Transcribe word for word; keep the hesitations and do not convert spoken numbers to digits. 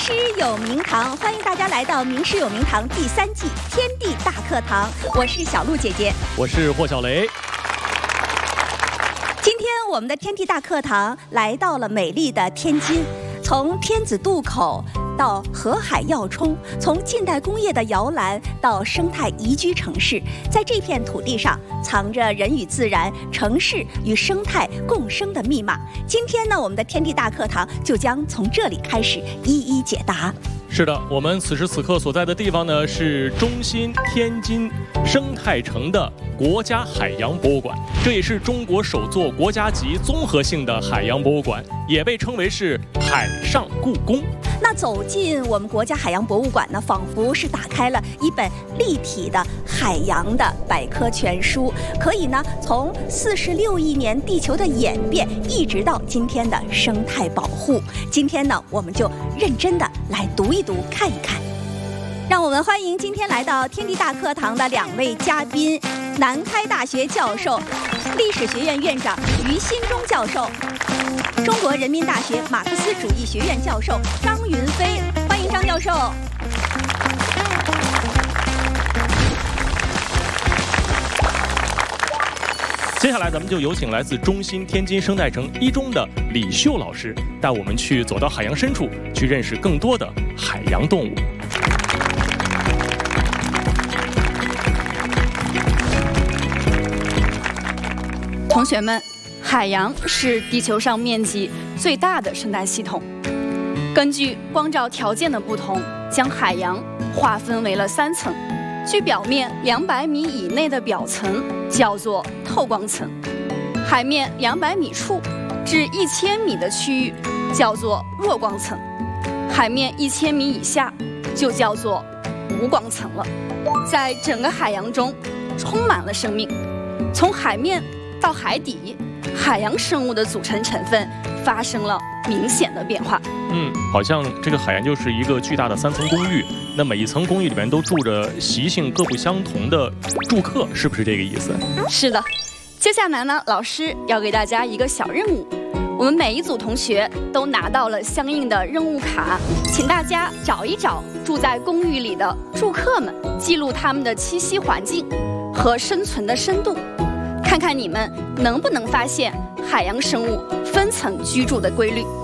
师有名堂，欢迎大家来到名师有名堂第三季天地大课堂，我是小鹿姐姐， 我是霍小雷。 今天我们的天地大课堂来到了美丽的天津，从天子渡口到河海要冲，从近代工业的摇篮到生态宜居城市，在这片土地上藏着人与自然、城市与生态共生的密码。今天呢，我们的天地大课堂就将从这里开始一一解答。 是的，我们此时此刻所在的地方呢，是中心天津生态城的国家海洋博物馆，这也是中国首座国家级综合性的海洋博物馆，也被称为是海上故宫。 那走进我们国家海洋博物馆呢，仿佛是打开了一本立体的海洋的百科全书，可以呢从四十六亿年地球的演变，一直到今天的生态保护。今天呢，我们就认真的来读一读、看一看。让我们欢迎今天来到天地大课堂的两位嘉宾：南开大学教授、历史学院院长于新忠教授，中国人民大学马克思主义学院教授张云飞。欢迎张教授。 接下来咱们就有请来自中心天津生态城一中的李秀老师，带我们去走到海洋深处，去认识更多的海洋动物。 同学们，海洋是地球上面积最大的生态系统。根据光照条件的不同，将海洋划分为了三层。距表面两百米以内的表层叫做透光层，海面两百米处至一千米的区域叫做弱光层，海面一千米以下就叫做无光层了。在整个海洋中，充满了生命。从海面到海底，海洋生物的组成成分发生了明显的变化。 嗯，好像这个海洋就是一个巨大的三层公寓，那每一层公寓里面都住着习性各不相同的住客，是不是这个意思？ 是的。接下来呢，老师要给大家一个小任务，我们每一组同学都拿到了相应的任务卡，请大家找一找住在公寓里的住客们，记录他们的栖息环境和生存的深度，看看你们能不能发现海洋生物分层居住的规律。